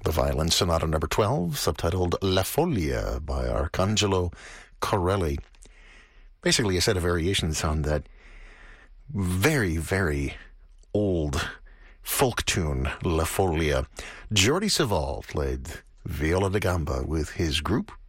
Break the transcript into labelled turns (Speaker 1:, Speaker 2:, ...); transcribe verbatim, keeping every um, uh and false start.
Speaker 1: The Violin Sonata number twelve, subtitled La Foglia by Arcangelo Corelli. Basically a set of variations on that very, very old folk tune, La Foglia. Jordi Savall played viola da gamba with his group,